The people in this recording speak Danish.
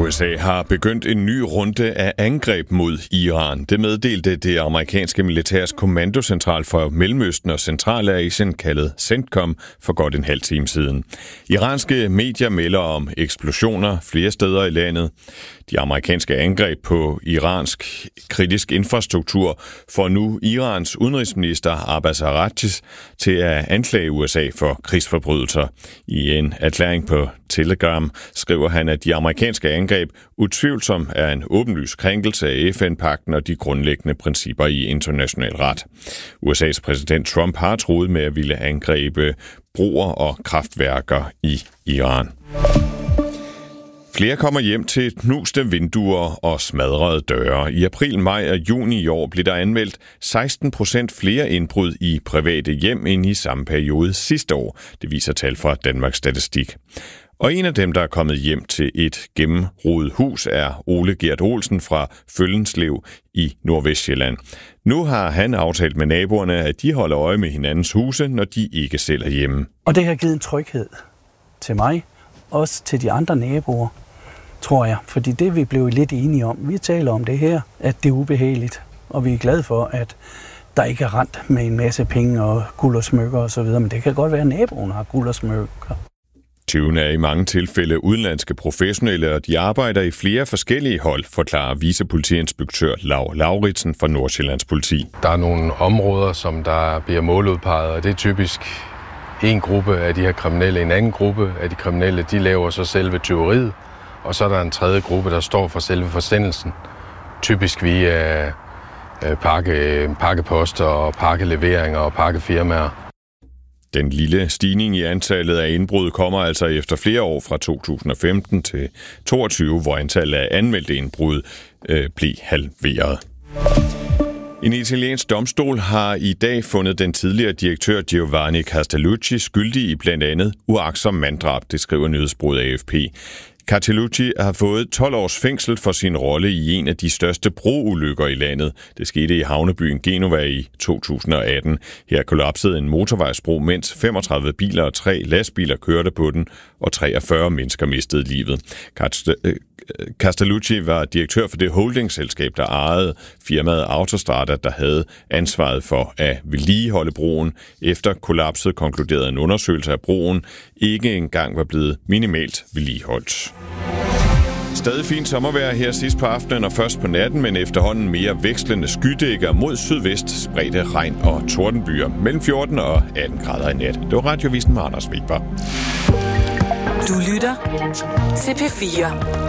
USA har begyndt en ny runde af angreb mod Iran. Det meddelte det amerikanske militærs kommandocentral for Mellemøsten og Centralasien, kaldet CENTCOM, for godt en halv time siden. Iranske medier melder om eksplosioner flere steder i landet. De amerikanske angreb på iransk kritisk infrastruktur får nu Irans udenrigsminister Abbas Araghchi til at anklage USA for krigsforbrydelser. I en erklæring på Telegram skriver han, at de amerikanske angreb utvivlsomt er en åbenlys krænkelse af FN-pagten og de grundlæggende principper i international ret. USA's præsident Trump har truet med at ville angribe broer og kraftværker i Iran. Flere kommer hjem til knuste vinduer og smadrede døre. I april, maj og juni i år blev der anmeldt 16% flere indbrud i private hjem end i samme periode sidste år. Det viser tal fra Danmarks Statistik. Og en af dem, der er kommet hjem til et gennemrodet hus, er Ole Gert Olsen fra Følgenslev i Nordvestjylland. Nu har han aftalt med naboerne, at de holder øje med hinandens huse, når de ikke selv er hjemme. Og det har givet en tryghed til mig, også til de andre naboer, tror jeg. Fordi det vi blev lidt enige om, vi taler om det her, at det er ubehageligt. Og vi er glade for, at der ikke er rent med en masse penge og guld og smykker osv. Men det kan godt være, at naboen har guld og smykker. Tyvene er i mange tilfælde udenlandske professionelle, og de arbejder i flere forskellige hold, forklarer vicepolitiinspektør Lau Lauritsen fra Nordsjællands Politi. Der er nogle områder, som der bliver måludpeget, og det er typisk en gruppe af de her kriminelle. En anden gruppe af de kriminelle, de laver så selve tyveriet, og så er der en tredje gruppe, der står for selve forsendelsen. Typisk via pakkeposter og pakkeleveringer og pakkefirmaer. Den lille stigning i antallet af indbrud kommer altså efter flere år fra 2015 til 2022, hvor antallet af anmeldte indbrud blev halveret. En italiensk domstol har i dag fundet den tidligere direktør Giovanni Castellucci skyldig i blandt andet uagtsom manddrab, det skriver nyhedsbureauet AFP. Castellucci har fået 12 års fængsel for sin rolle i en af de største broulykker i landet. Det skete i havnebyen Genova i 2018. Her kollapsede en motorvejsbro, mens 35 biler og 3 lastbiler kørte på den, og 43 mennesker mistede livet. Castellucci var direktør for det holdingselskab, der ejede firmaet Autostrada, der havde ansvaret for at vedligeholde broen. Efter kollapset konkluderede en undersøgelse af broen ikke engang var blevet minimalt vedligeholdt. Stadig fint sommervejr her sidst på aftenen og først på natten, men efterhånden mere vekslende skydækker mod sydvest, spredte regn og tordenbyer mellem 14 og 18 grader i nat. Det var Radiovisen med Anders Weber. Du lytter til P4.